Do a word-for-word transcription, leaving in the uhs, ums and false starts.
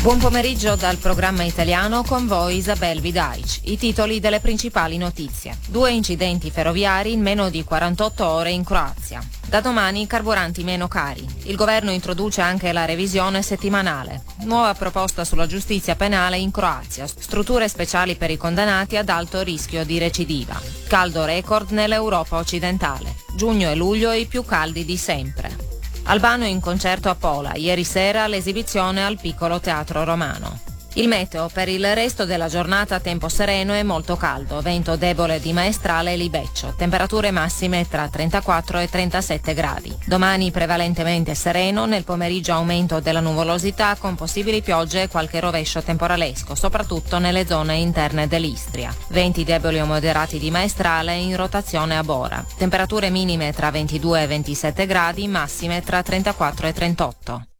Buon pomeriggio dal programma italiano, con voi Isabel Vidaic. I titoli delle principali notizie. Due incidenti ferroviari in meno di quarantotto ore in Croazia. Da domani carburanti meno cari. Il governo introduce anche la revisione settimanale. Nuova proposta sulla giustizia penale in Croazia. Strutture speciali per i condannati ad alto rischio di recidiva. Caldo record nell'Europa occidentale. Giugno e luglio i più caldi di sempre. Albano in concerto a Pola, ieri sera l'esibizione al Piccolo Teatro Romano. Il meteo: per il resto della giornata tempo sereno e molto caldo, vento debole di maestrale e libeccio, temperature massime tra trentaquattro e trentasette gradi. Domani prevalentemente sereno, nel pomeriggio aumento della nuvolosità con possibili piogge e qualche rovescio temporalesco, soprattutto nelle zone interne dell'Istria. Venti deboli o moderati di maestrale in rotazione a Bora. Temperature minime tra ventidue e ventisette gradi, massime tra trentaquattro e trentotto.